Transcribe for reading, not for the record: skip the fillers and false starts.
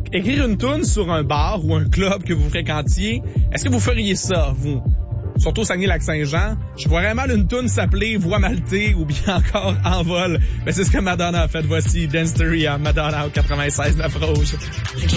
écrire une toune sur un bar ou un club que vous fréquentiez, est-ce que vous feriez ça, vous? Surtout au Saguenay-Lac-Saint-Jean. Je vois mal une toune s'appeler Voix maltée ou bien encore En vol. Mais c'est ce que Madonna a fait. Voici Dance Theory à Madonna au 96 9 Rouge.